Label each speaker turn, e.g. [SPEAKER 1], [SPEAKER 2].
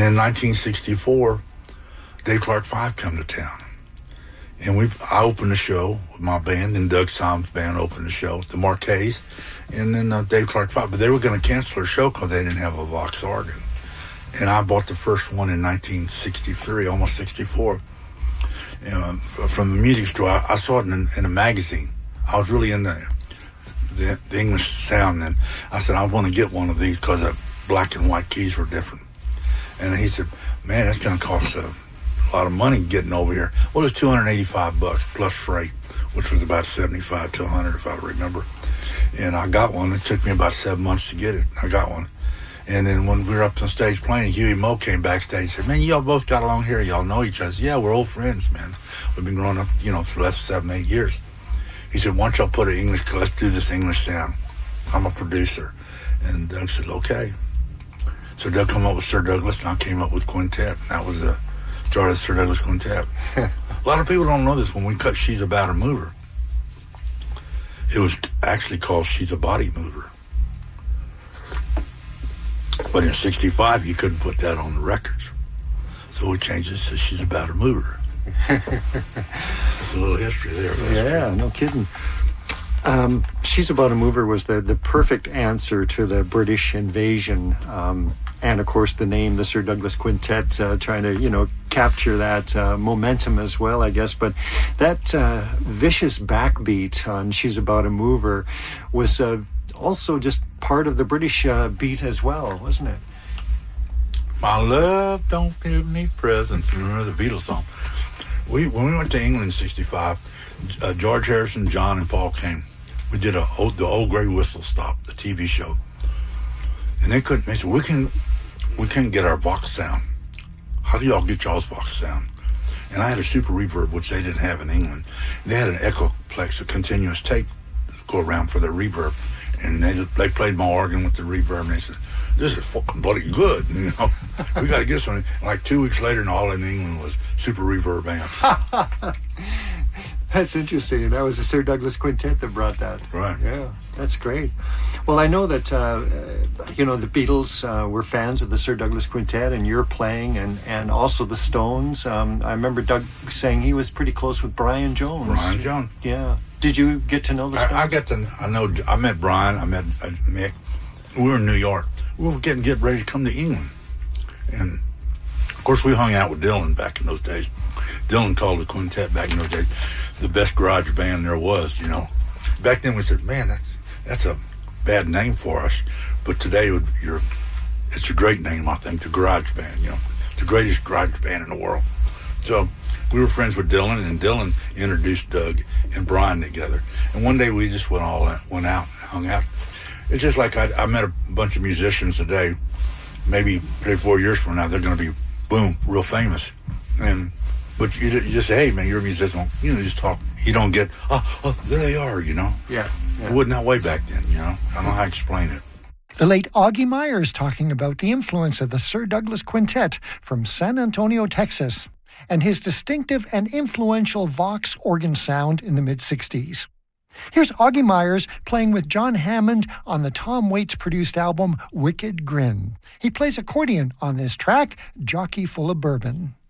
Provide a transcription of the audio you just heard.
[SPEAKER 1] in 1964, Dave Clark Five come to town. And I opened the show with my band, and Doug Simons' band opened the show, the Marquets, and then Dave Clark Five. But they were going to cancel their show because they didn't have a Vox organ. And I bought the first one in 1963, almost 64, from the music store. I saw it in a magazine. I was really into the English sound, and I said, I want to get one of these because the black and white keys were different. And he said, man, that's going to cost a lot of money getting over here. Well, it was $285 plus freight, which was about $75 to $100 if I remember. And I got one. It took me about 7 months to get it. I got one. And then when we were up on stage playing, Huey Moe came backstage and said, man, y'all both got along here. Y'all know each other. I said, yeah, we're old friends, man. We've been growing up, for the last 7, 8 years. He said, why don't y'all put an English, let's do this English sound. I'm a producer. And Doug said, okay. So Doug came up with Sir Douglas, and I came up with Quintet. And that was the start of Sir Douglas Quintet. A lot of people don't know this. When we cut She's About a Mover, it was actually called She's a Body Mover. But in 65, you couldn't put that on the records. So we changed it to She's About a Mover. That's a little history there.
[SPEAKER 2] Yeah, no kidding. She's About a Mover was the perfect answer to the British invasion. And, of course, the name, the Sir Douglas Quintet, trying to, capture that momentum as well, I guess. But that vicious backbeat on She's About a Mover was also just part of the British beat as well, wasn't it?
[SPEAKER 1] My love don't give me presents. Remember the Beatles song? When we went to England in 65, George Harrison, John, and Paul came. We did the Old Grey Whistle Stop, the TV show. And they said, we can't get our Vox sound. How do y'all get y'all's Vox sound? And I had a super reverb, which they didn't have in England. They had an Echoplex, a continuous tape go around for the reverb. And they played my organ with the reverb, and they said, this is fucking bloody good. We got to get something. Like 2 weeks later, and all in England was super reverb amp.
[SPEAKER 2] That's interesting. And that was the Sir Douglas Quintet that brought that.
[SPEAKER 1] Right.
[SPEAKER 2] Yeah, that's great. Well, I know that, the Beatles were fans of the Sir Douglas Quintet, and you're playing, and also the Stones. I remember Doug saying he was pretty close with Brian Jones.
[SPEAKER 1] Brian Jones.
[SPEAKER 2] Yeah. Did you get to know the Stones?
[SPEAKER 1] I met Brian, I met Mick. We were in New York. We were getting ready to come to England. And, of course, we hung out with Dylan back in those days. Dylan called the Quintet back in those days the best garage band there was, Back then we said, man, that's a bad name for us. But today it's a great name, I think, the garage band, the greatest garage band in the world. So we were friends with Dylan, and Dylan introduced Doug and Brian together. And one day we just went out and hung out. It's just like I met a bunch of musicians today. Maybe 3 or 4 years from now, they're going to be, boom, real famous. But you just say, hey, man, you're a musician. Just talk. You don't get, oh, there they are,
[SPEAKER 2] Yeah.
[SPEAKER 1] It wasn't that way back then, I don't know how to explain it.
[SPEAKER 3] The late Augie Myers talking about the influence of the Sir Douglas Quintet from San Antonio, Texas, and his distinctive and influential Vox organ sound in the mid-60s. Here's Augie Myers playing with John Hammond on the Tom Waits-produced album Wicked Grin. He plays accordion on this track, Jockey Full of Bourbon.